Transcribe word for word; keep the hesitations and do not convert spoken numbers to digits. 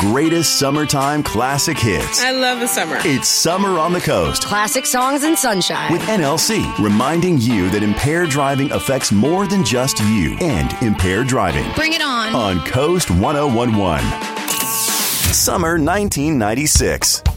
greatest summertime classic hits. I love the summer. It's Summer on the Coast. Classic songs and sunshine. With N L C, reminding you that impaired driving affects more than just you and impaired driving. Bring it on. On Coast one oh one point one. Summer nineteen ninety-six.